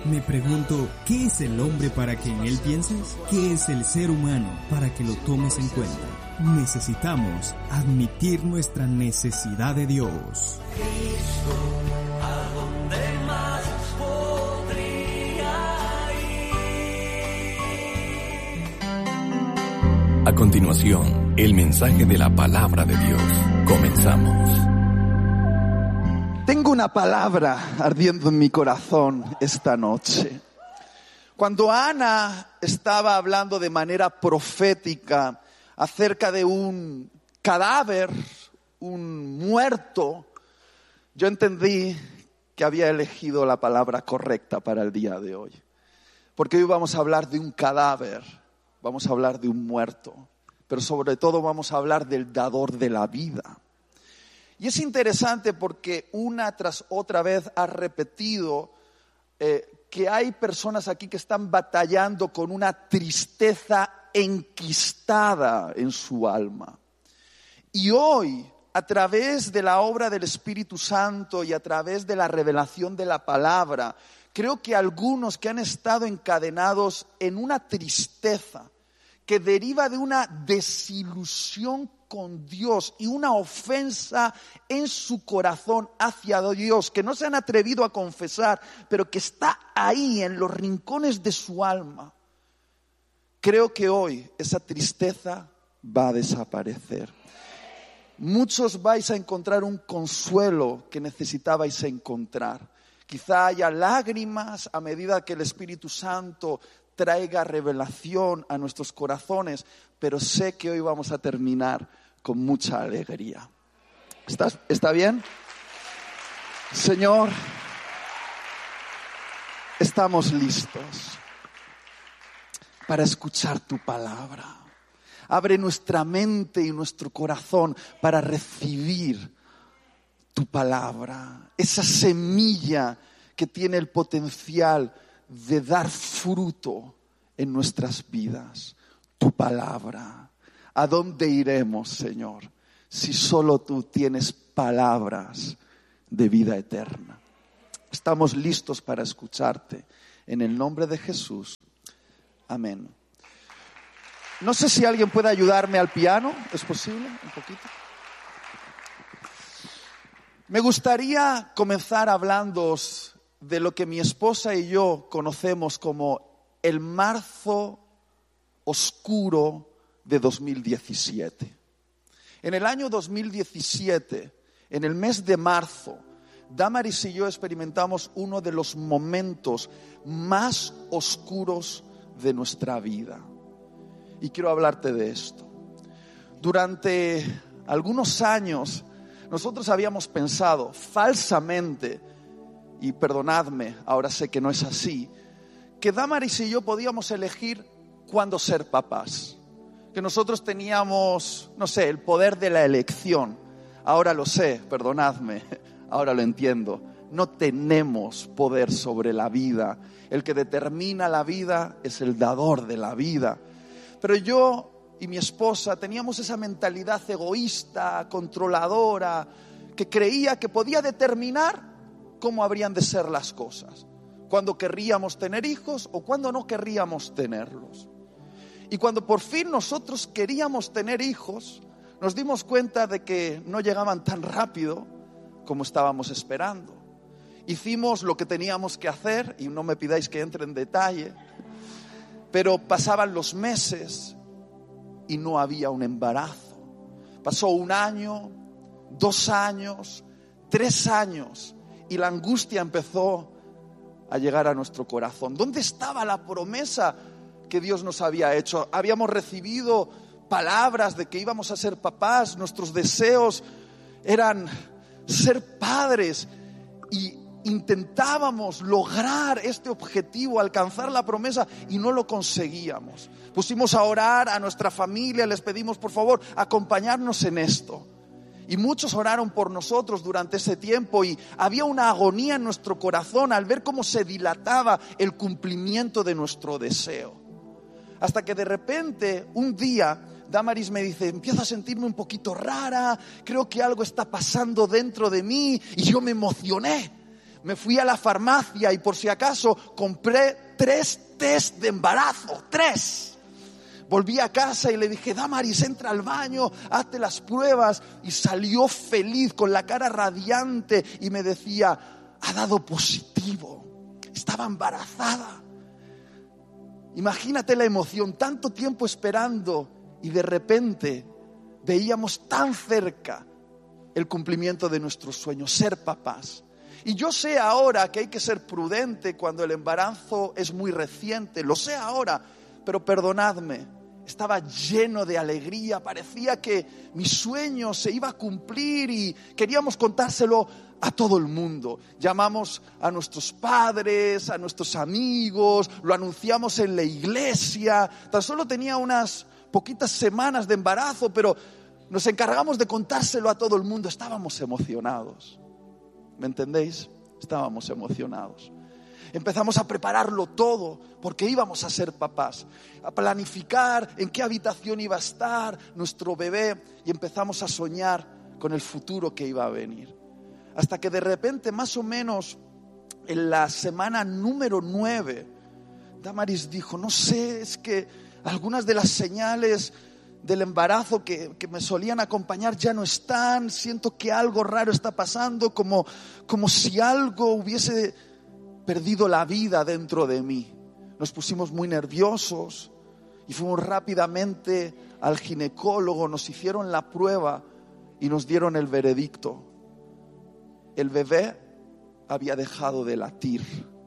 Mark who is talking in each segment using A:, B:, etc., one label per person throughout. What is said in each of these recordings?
A: Me pregunto, ¿qué es el hombre para que en él pienses? ¿Qué es el ser humano para que lo tomes en cuenta? Necesitamos admitir nuestra necesidad de Dios.
B: Cristo, ¿a dónde más podría ir?
C: A continuación, el mensaje de la palabra de Dios. Comenzamos.
D: Tengo una palabra ardiendo en mi corazón esta noche. Cuando Ana estaba hablando de manera profética acerca de un cadáver, un muerto, yo entendí que había elegido la palabra correcta para el día de hoy. Porque hoy vamos a hablar de un cadáver, vamos a hablar de un muerto, pero sobre todo vamos a hablar del dador de la vida. Y es interesante porque una tras otra vez ha repetido que hay personas aquí que están batallando con una tristeza enquistada en su alma. Y hoy, a través de la obra del Espíritu Santo y a través de la revelación de la palabra, creo que algunos que han estado encadenados en una tristeza que deriva de una desilusión con Dios y una ofensa en su corazón hacia Dios, que no se han atrevido a confesar, pero que está ahí en los rincones de su alma. Creo que hoy esa tristeza va a desaparecer. Muchos vais a encontrar un consuelo que necesitabais encontrar. Quizá haya lágrimas a medida que el Espíritu Santo traiga revelación a nuestros corazones, pero sé que hoy vamos a terminar con mucha alegría. ¿Está bien? Señor, estamos listos para escuchar tu palabra. Abre nuestra mente y nuestro corazón para recibir tu palabra. Esa semilla que tiene el potencial de dar fruto en nuestras vidas. Tu palabra. ¿A dónde iremos, Señor, si solo tú tienes palabras de vida eterna? Estamos listos para escucharte. En el nombre de Jesús. Amén. No sé si alguien puede ayudarme al piano. ¿Es posible? Un poquito. Me gustaría comenzar hablándoos de lo que mi esposa y yo conocemos como el marzo oscuro de 2017. En el año 2017, en el mes de marzo, Damaris y yo experimentamos uno de los momentos más oscuros de nuestra vida. Y quiero hablarte de esto. Durante algunos años, nosotros habíamos pensado falsamente, y perdonadme, ahora sé que no es así, que Damaris y yo podíamos elegir cuándo ser papás. Que nosotros teníamos, no sé, el poder de la elección. Ahora lo sé, perdonadme, ahora lo entiendo. No tenemos poder sobre la vida. El que determina la vida es el dador de la vida. Pero yo y mi esposa teníamos esa mentalidad egoísta, controladora, que creía que podía determinar cómo habrían de ser las cosas. Cuándo querríamos tener hijos o cuándo no querríamos tenerlos. Y cuando por fin nosotros queríamos tener hijos, nos dimos cuenta de que no llegaban tan rápido como estábamos esperando. Hicimos lo que teníamos que hacer, y no me pidáis que entre en detalle, pero pasaban los meses y no había un embarazo. Pasó 1 año, 2 años, 3 años, y la angustia empezó a llegar a nuestro corazón. ¿Dónde estaba la promesa que Dios nos había hecho? Habíamos recibido palabras de que íbamos a ser papás, nuestros deseos eran ser padres y intentábamos lograr este objetivo, alcanzar la promesa y no lo conseguíamos. Pusimos a orar a nuestra familia, les pedimos por favor acompañarnos en esto. Y muchos oraron por nosotros durante ese tiempo y había una agonía en nuestro corazón al ver cómo se dilataba el cumplimiento de nuestro deseo. Hasta que de repente, un día, Damaris me dice, empiezo a sentirme un poquito rara, creo que algo está pasando dentro de mí, y yo me emocioné. Me fui a la farmacia y por si acaso compré 3 test de embarazo, 3. Volví a casa y le dije, Damaris, entra al baño, hazte las pruebas. Y salió feliz, con la cara radiante, y me decía, ha dado positivo, estaba embarazada. Imagínate la emoción, tanto tiempo esperando, y de repente veíamos tan cerca el cumplimiento de nuestros sueños, ser papás. Y yo sé ahora que hay que ser prudente cuando el embarazo es muy reciente, lo sé ahora, pero perdonadme, estaba lleno de alegría, parecía que mi sueño se iba a cumplir y queríamos contárselo a todo el mundo. Llamamos a nuestros padres, a nuestros amigos, lo anunciamos en la iglesia. Tan solo tenía unas poquitas semanas de embarazo, pero nos encargamos de contárselo a todo el mundo. Estábamos emocionados. ¿Me entendéis? Estábamos emocionados. Empezamos a prepararlo todo porque íbamos a ser papás, a planificar en qué habitación iba a estar nuestro bebé y empezamos a soñar con el futuro que iba a venir. Hasta que de repente, más o menos en la semana número 9, Damaris dijo, no sé, es que algunas de las señales del embarazo que me solían acompañar ya no están, siento que algo raro está pasando, como si algo hubiese perdido la vida dentro de mí. Nos pusimos muy nerviosos y fuimos rápidamente al ginecólogo, nos hicieron la prueba y nos dieron el veredicto. El bebé había dejado de latir,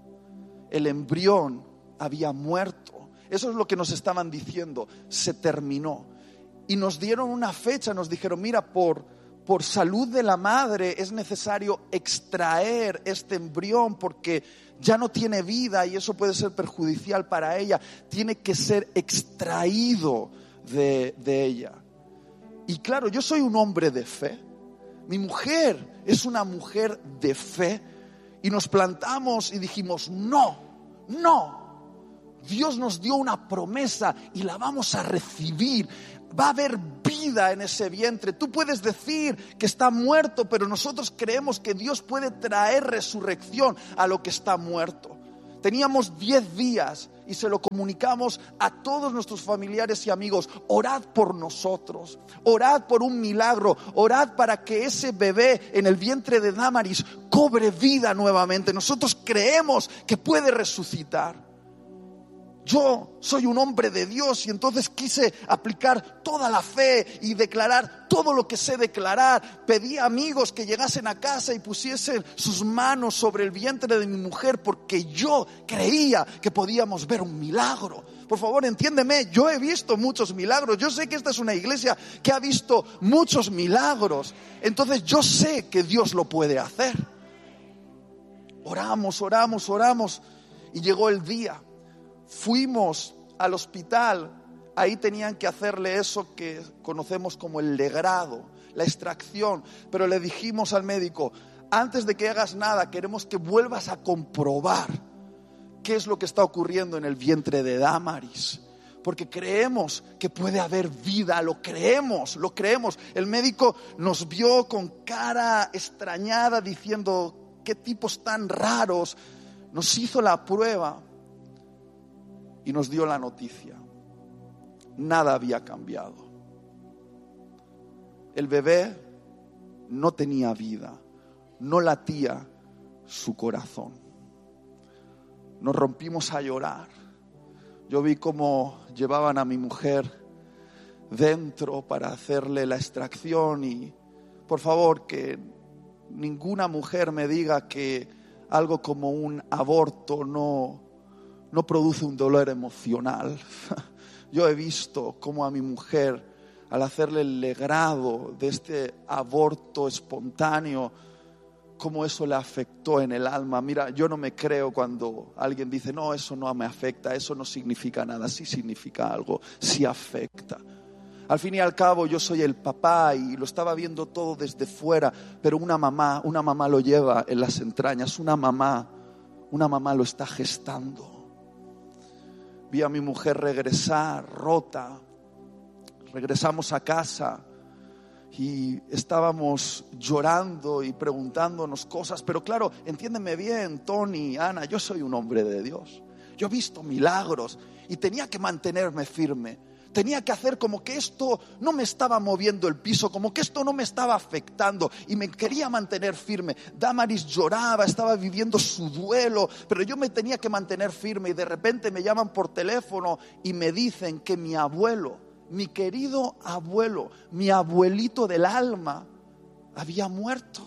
D: el embrión había muerto. Eso es lo que nos estaban diciendo, se terminó. Y nos dieron una fecha, nos dijeron, mira, por salud de la madre es necesario extraer este embrión porque ya no tiene vida y eso puede ser perjudicial para ella. Tiene que ser extraído de ella. Y claro, yo soy un hombre de fe. Mi mujer es una mujer de fe. Y nos plantamos y dijimos, no. Dios nos dio una promesa y la vamos a recibir. Va a haber vida en ese vientre. Tú puedes decir que está muerto, pero nosotros creemos que Dios puede traer resurrección a lo que está muerto. Teníamos 10 días y se lo comunicamos a todos nuestros familiares y amigos. Orad por nosotros, orad por un milagro, orad para que ese bebé en el vientre de Damaris cobre vida nuevamente. Nosotros creemos que puede resucitar. Yo soy un hombre de Dios y entonces quise aplicar toda la fe y declarar todo lo que sé declarar. Pedí a amigos que llegasen a casa y pusiesen sus manos sobre el vientre de mi mujer porque yo creía que podíamos ver un milagro. Por favor, entiéndeme, yo he visto muchos milagros. Yo sé que esta es una iglesia que ha visto muchos milagros. Entonces yo sé que Dios lo puede hacer. Oramos y llegó el día. Fuimos al hospital, ahí tenían que hacerle eso que conocemos como el legrado, la extracción, pero le dijimos al médico, antes de que hagas nada, queremos que vuelvas a comprobar qué es lo que está ocurriendo en el vientre de Damaris, porque creemos que puede haber vida, lo creemos. El médico nos vio con cara extrañada diciendo, qué tipos tan raros. Nos hizo la prueba y nos dio la noticia. Nada había cambiado. El bebé no tenía vida, no latía su corazón. Nos rompimos a llorar. Yo vi cómo llevaban a mi mujer dentro para hacerle la extracción y, por favor, que ninguna mujer me diga que algo como un aborto no produce un dolor emocional. Yo he visto cómo a mi mujer, al hacerle el legrado de este aborto espontáneo, cómo eso le afectó en el alma. Mira, yo no me creo cuando alguien dice, no, eso no me afecta, eso no significa nada. Sí significa algo, sí afecta. Al fin y al cabo yo soy el papá y lo estaba viendo todo desde fuera, pero una mamá lo lleva en las entrañas, una mamá lo está gestando. Vi a mi mujer regresar rota. Regresamos a casa y estábamos llorando y preguntándonos cosas. Pero claro, entiéndeme bien, Tony, Ana, yo soy un hombre de Dios. Yo he visto milagros y tenía que mantenerme firme. Tenía que hacer como que esto no me estaba moviendo el piso, como que esto no me estaba afectando, y me quería mantener firme. Damaris lloraba, estaba viviendo su duelo, pero yo me tenía que mantener firme. Y de repente me llaman por teléfono y me dicen que mi abuelo, mi querido abuelo, mi abuelito del alma, había muerto.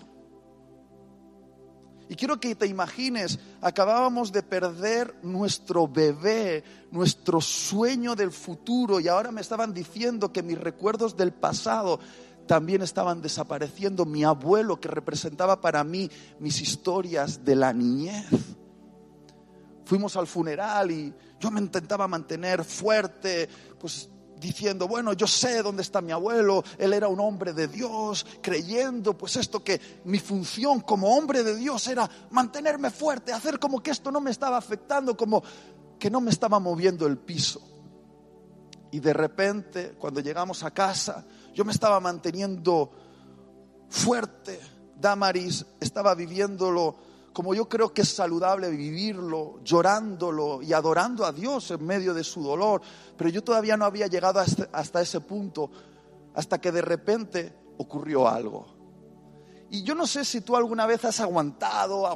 D: Y quiero que te imagines, acabábamos de perder nuestro bebé, nuestro sueño del futuro, y ahora me estaban diciendo que mis recuerdos del pasado también estaban desapareciendo. Mi abuelo, que representaba para mí mis historias de la niñez. Fuimos al funeral y yo me intentaba mantener fuerte, pues diciendo, bueno, yo sé dónde está mi abuelo, él era un hombre de Dios, creyendo pues esto, que mi función como hombre de Dios era mantenerme fuerte, hacer como que esto no me estaba afectando, como que no me estaba moviendo el piso. Y de repente, cuando llegamos a casa, yo me estaba manteniendo fuerte. Damaris estaba viviéndolo como yo creo que es saludable vivirlo, llorándolo y adorando a Dios en medio de su dolor. Pero yo todavía no había llegado hasta ese punto, hasta que de repente ocurrió algo. Y yo no sé si tú alguna vez has aguantado,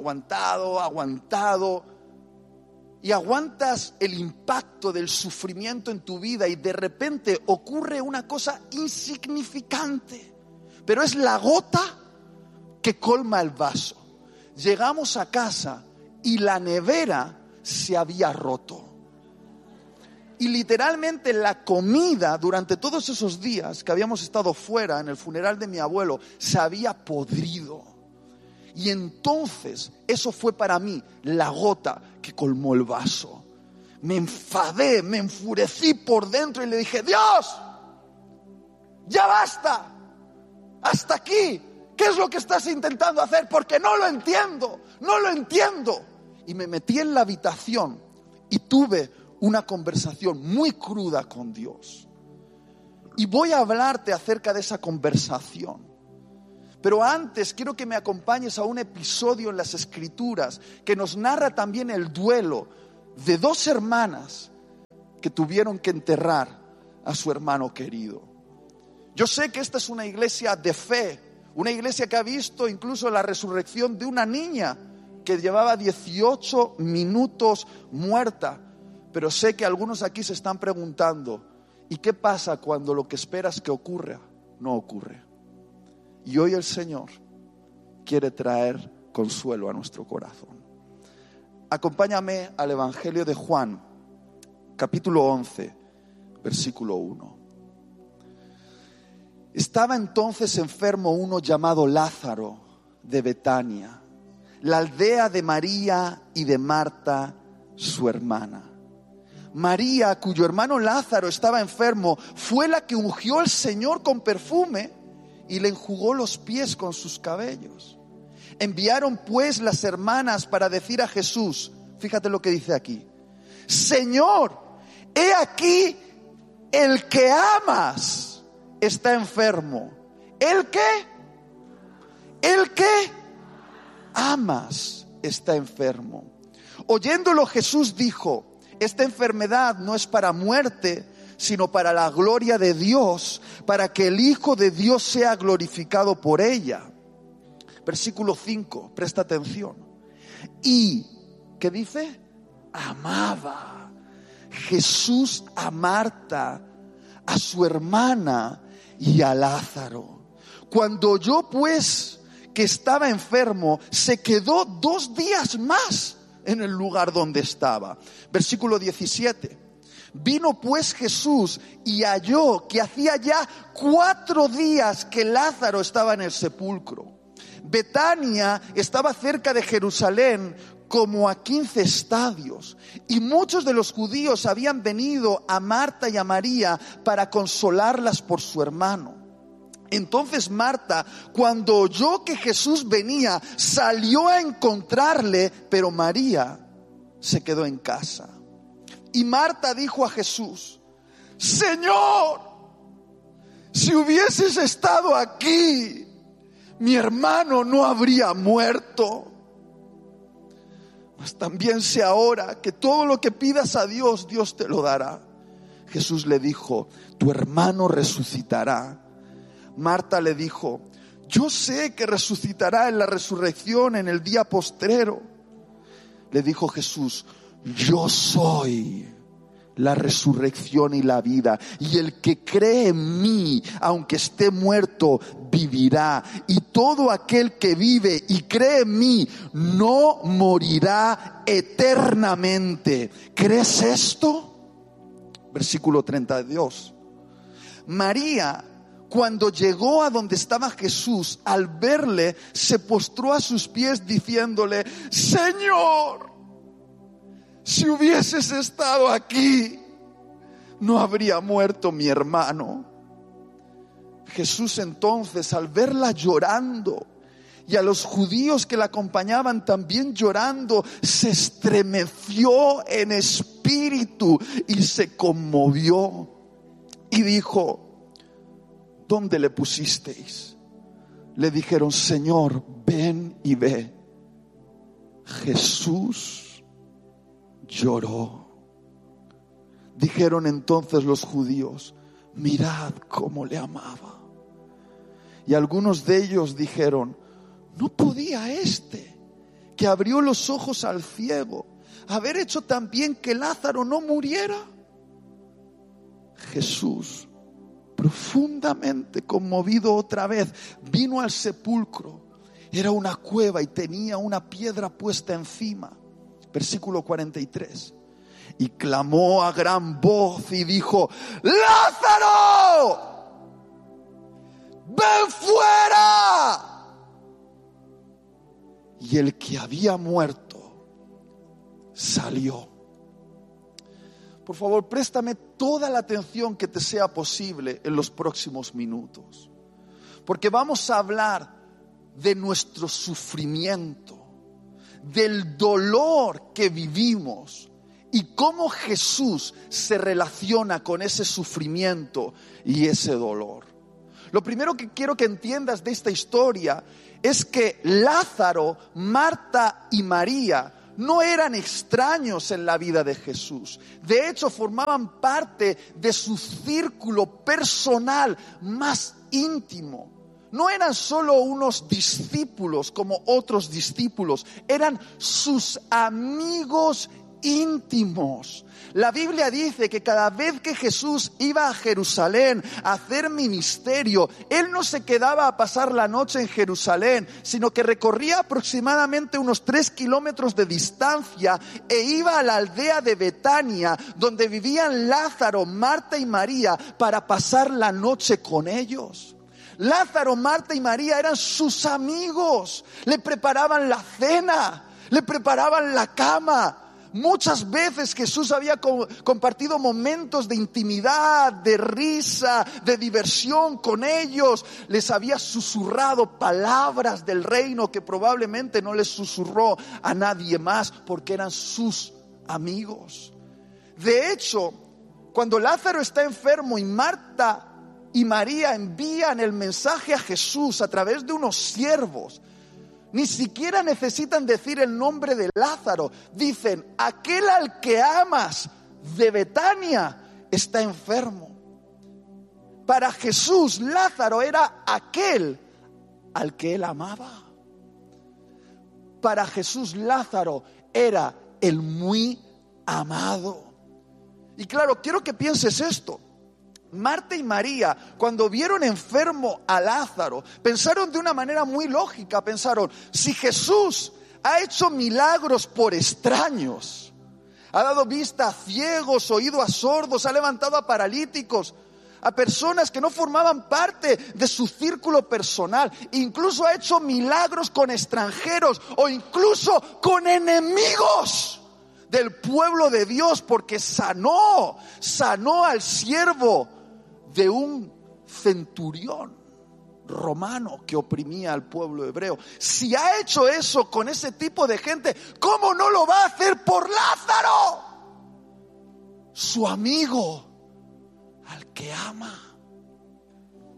D: y aguantas el impacto del sufrimiento en tu vida, y de repente ocurre una cosa insignificante, pero es la gota que colma el vaso. Llegamos a casa y la nevera se había roto. Y literalmente la comida durante todos esos días que habíamos estado fuera en el funeral de mi abuelo se había podrido. Y entonces eso fue para mí la gota que colmó el vaso. Me enfadé, me enfurecí por dentro y le dije, Dios, ya basta, hasta aquí. ¿Qué es lo que estás intentando hacer? Porque no lo entiendo. Y me metí en la habitación y tuve una conversación muy cruda con Dios. Y voy a hablarte acerca de esa conversación. Pero antes quiero que me acompañes a un episodio en las Escrituras que nos narra también el duelo de dos hermanas que tuvieron que enterrar a su hermano querido. Yo sé que esta es una iglesia de fe, una iglesia que ha visto incluso la resurrección de una niña que llevaba 18 minutos muerta. Pero sé que algunos aquí se están preguntando, ¿y qué pasa cuando lo que esperas que ocurra no ocurre? Y hoy el Señor quiere traer consuelo a nuestro corazón. Acompáñame al Evangelio de Juan, capítulo 11, versículo 1. Estaba entonces enfermo uno llamado Lázaro de Betania, la aldea de María y de Marta, su hermana. María, cuyo hermano Lázaro estaba enfermo, fue la que ungió al Señor con perfume y le enjugó los pies con sus cabellos. Enviaron pues las hermanas para decir a Jesús, fíjate lo que dice aquí, Señor, he aquí el que amas está enfermo. ¿El qué? El que amas está enfermo. Oyéndolo Jesús dijo, esta enfermedad no es para muerte, sino para la gloria de Dios, para que el Hijo de Dios sea glorificado por ella. Versículo 5, presta atención. Y, ¿qué dice? Amaba Jesús a Marta, a su hermana y a Lázaro. Cuando oyó pues que estaba enfermo, se quedó 2 días más en el lugar donde estaba. Versículo 17. Vino pues Jesús y halló que hacía ya 4 días que Lázaro estaba en el sepulcro. Betania estaba cerca de Jerusalén, como a 15 estadios, y muchos de los judíos habían venido a Marta y a María para consolarlas por su hermano. Entonces Marta, cuando oyó que Jesús venía, salió a encontrarle, pero María se quedó en casa. Y Marta dijo a Jesús, Señor, si hubieses estado aquí, mi hermano no habría muerto. Mas también sé ahora que todo lo que pidas a Dios, Dios te lo dará. Jesús le dijo, tu hermano resucitará. Marta le dijo, yo sé que resucitará en la resurrección en el día postrero. Le dijo Jesús, yo soy la resurrección y la vida, y el que cree en mí, aunque esté muerto, vivirá. Y todo aquel que vive y cree en mí no morirá eternamente. ¿Crees esto? Versículo 32. María, cuando llegó a donde estaba Jesús, al verle, se postró a sus pies diciéndole, Señor, si hubieses estado aquí, no habría muerto mi hermano. Jesús entonces, al verla llorando y a los judíos que la acompañaban también llorando, se estremeció en espíritu y se conmovió y dijo, ¿dónde le pusisteis? Le dijeron, Señor, ven y ve. Jesús lloró. Dijeron entonces los judíos, mirad cómo le amaba. Y algunos de ellos dijeron, ¿no podía este, que abrió los ojos al ciego, haber hecho también que Lázaro no muriera? Jesús, profundamente conmovido otra vez, vino al sepulcro. Era una cueva y tenía una piedra puesta encima. Versículo 43. Y clamó a gran voz y dijo, ¡Lázaro! ¡Ven fuera! Y el que había muerto salió. Por favor, préstame toda la atención que te sea posible en los próximos minutos. Porque vamos a hablar de nuestro sufrimiento, del dolor que vivimos y cómo Jesús se relaciona con ese sufrimiento y ese dolor. Lo primero que quiero que entiendas de esta historia es que Lázaro, Marta y María no eran extraños en la vida de Jesús. De hecho, formaban parte de su círculo personal más íntimo. No eran solo unos discípulos como otros discípulos, eran sus amigos íntimos. La Biblia dice que cada vez que Jesús iba a Jerusalén a hacer ministerio, Él no se quedaba a pasar la noche en Jerusalén, sino que recorría aproximadamente unos 3 kilómetros de distancia e iba a la aldea de Betania, donde vivían Lázaro, Marta y María, para pasar la noche con ellos. Lázaro, Marta y María eran sus amigos, le preparaban la cena, le preparaban la cama. Muchas veces Jesús había compartido momentos de intimidad, de risa, de diversión con ellos. Les había susurrado palabras del reino que probablemente no les susurró a nadie más porque eran sus amigos. De hecho, cuando Lázaro está enfermo y Marta y María envían el mensaje a Jesús a través de unos siervos, ni siquiera necesitan decir el nombre de Lázaro. Dicen, aquel al que amas de Betania está enfermo. Para Jesús, Lázaro era aquel al que él amaba. Para Jesús, Lázaro era el muy amado. Y claro, quiero que pienses esto. Marta y María, cuando vieron enfermo a Lázaro, pensaron de una manera muy lógica. Pensaron, si Jesús ha hecho milagros por extraños, ha dado vista a ciegos, oído a sordos, ha levantado a paralíticos, a personas que no formaban parte de su círculo personal, incluso ha hecho milagros con extranjeros o incluso con enemigos del pueblo de Dios, porque sanó al siervo de un centurión romano que oprimía al pueblo hebreo. Si ha hecho eso con ese tipo de gente, ¿cómo no lo va a hacer por Lázaro, su amigo, al que ama?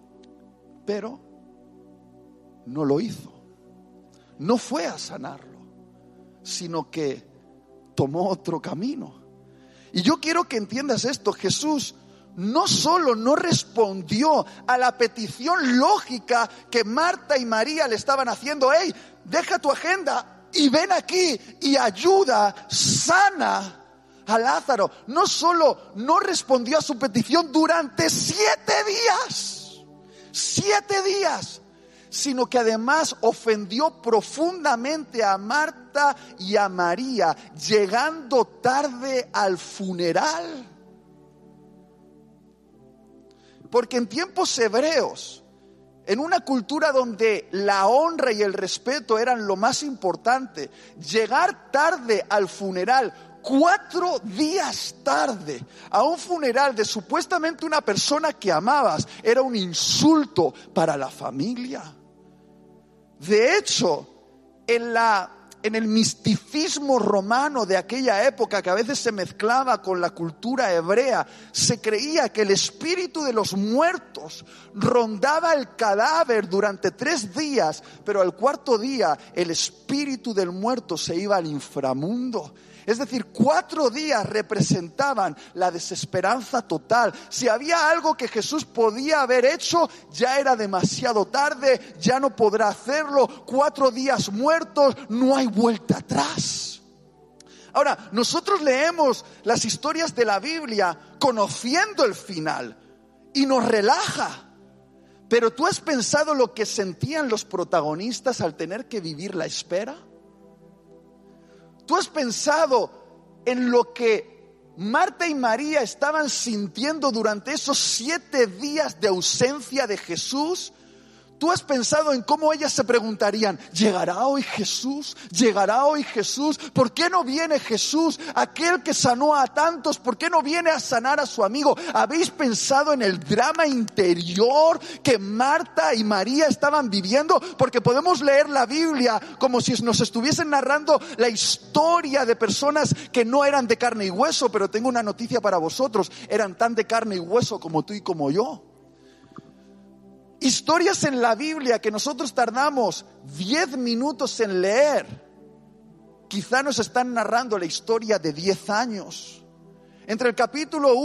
D: Pero no lo hizo. No fue a sanarlo, sino que tomó otro camino. Y yo quiero que entiendas esto. Jesús no solo no respondió a la petición lógica que Marta y María le estaban haciendo. Hey, deja tu agenda y ven aquí y ayuda, sana a Lázaro. No solo no respondió a su petición durante 7 días, sino que además ofendió profundamente a Marta y a María, llegando tarde al funeral. Porque en tiempos hebreos, en una cultura donde la honra y el respeto eran lo más importante, llegar tarde al funeral, 4 días tarde, a un funeral de supuestamente una persona que amabas, era un insulto para la familia. De hecho, en el misticismo romano de aquella época, que a veces se mezclaba con la cultura hebrea, se creía que el espíritu de los muertos rondaba el cadáver durante 3 días, pero al 4.º día el espíritu del muerto se iba al inframundo. Es decir, 4 días representaban la desesperanza total. Si había algo que Jesús podía haber hecho, ya era demasiado tarde, ya no podrá hacerlo. 4 días muertos, no hay vuelta atrás. Ahora, nosotros leemos las historias de la Biblia conociendo el final y nos relaja. Pero ¿tú has pensado lo que sentían los protagonistas al tener que vivir la espera? ¿Tú has pensado en lo que Marta y María estaban sintiendo durante esos 7 días de ausencia de Jesús? ¿Tú has pensado en cómo ellas se preguntarían, ¿llegará hoy Jesús? ¿Llegará hoy Jesús? ¿Por qué no viene Jesús? Aquel que sanó a tantos, ¿por qué no viene a sanar a su amigo? ¿Habéis pensado en el drama interior que Marta y María estaban viviendo? Porque podemos leer la Biblia como si nos estuviesen narrando la historia de personas que no eran de carne y hueso, pero tengo una noticia para vosotros, eran tan de carne y hueso como tú y como yo. Historias en la Biblia que nosotros tardamos 10 minutos en leer, quizá nos están narrando la historia de 10 años. Entre el capítulo